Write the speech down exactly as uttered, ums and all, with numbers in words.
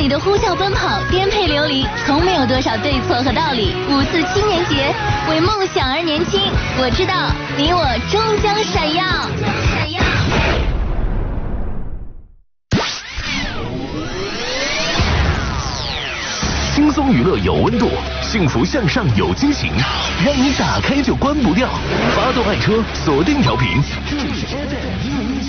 的呼啸奔跑，颠沛流离，从没有多少对错和道理。五四青年节，为梦想而年轻，我知道你我终将闪耀。闪耀。 轻松娱乐有温度，幸福向上有惊喜，让你打开就关不掉。发动爱车，锁定调频，这里是 F M 一零一